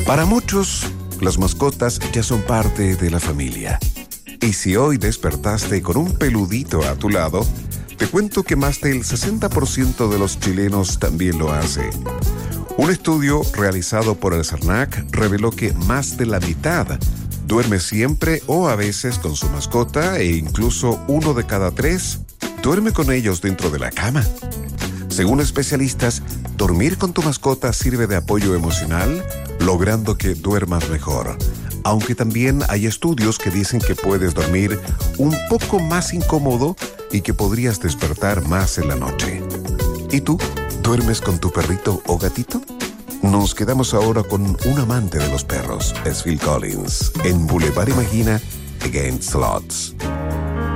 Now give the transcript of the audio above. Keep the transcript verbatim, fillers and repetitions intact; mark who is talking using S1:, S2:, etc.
S1: Para muchos, las mascotas ya son parte de la familia. Y si hoy despertaste con un peludito a tu lado, te cuento que más del sesenta por ciento de los chilenos también lo hace. Un estudio realizado por el CERNAC reveló que más de la mitad duerme siempre o a veces con su mascota e incluso uno de cada tres duerme con ellos dentro de la cama. Según especialistas, dormir con tu mascota sirve de apoyo emocional, logrando que duermas mejor. Aunque también hay estudios que dicen que puedes dormir un poco más incómodo y que podrías despertar más en la noche. ¿Y tú? ¿Duermes con tu perrito o gatito? Nos quedamos ahora con un amante de los perros, es Phil Collins, en Boulevard Imagina, Against the Odds.